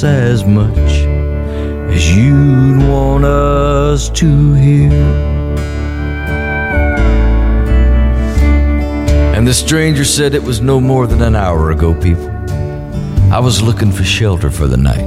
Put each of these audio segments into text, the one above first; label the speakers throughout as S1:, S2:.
S1: as much as you'd want us to hear. And the stranger said it was no more than an hour ago, people. I was looking for shelter for the night.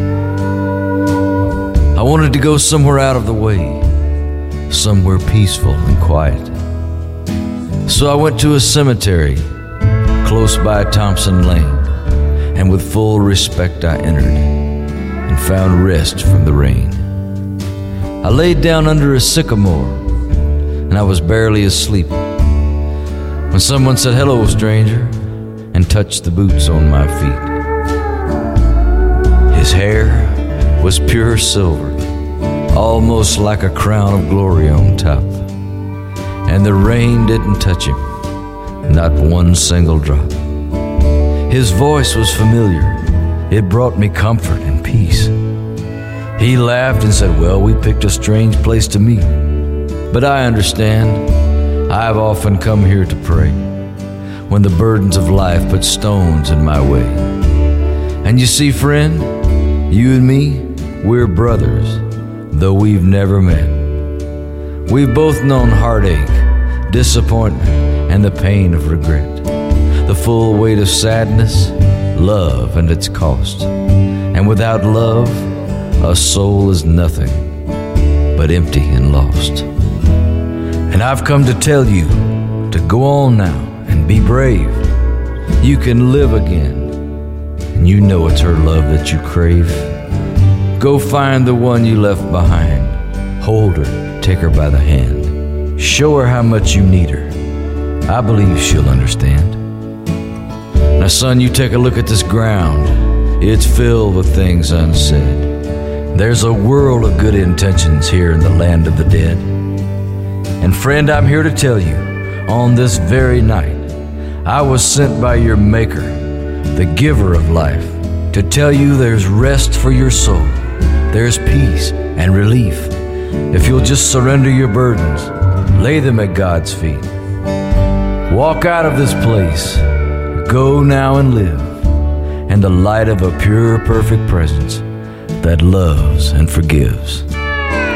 S1: I wanted to go somewhere out of the way, somewhere peaceful and quiet. So I went to a cemetery close by Thompson Lane, and with full respect I entered and found rest from the rain. I laid down under a sycamore, and I was barely asleep when someone said, "Hello, stranger," and touched the boots on my feet. His hair was pure silver, almost like a crown of glory on top, and the rain didn't touch him, not one single drop. His voice was familiar. It brought me comfort and peace. He laughed and said, "Well, we picked a strange place to meet, but I understand. I've often come here to pray when the burdens of life put stones in my way. And you see, friend, you and me, we're brothers, though we've never met. We've both known heartache, disappointment, and the pain of regret, the full weight of sadness, love, and its cost. And without love, a soul is nothing but empty and lost. And I've come to tell you to go on now and be brave. You can live again, and you know it's her love that you crave. Go find the one you left behind. Hold her, take her by the hand. Show her how much you need her. I believe she'll understand. Now, son, you take a look at this ground. It's filled with things unsaid. There's a world of good intentions here in the land of the dead. And friend, I'm here to tell you, on this very night, I was sent by your Maker, the giver of life, to tell you there's rest for your soul. There's peace and relief. If you'll just surrender your burdens, lay them at God's feet. Walk out of this place, go now and live in the light of a pure, perfect presence that loves and forgives.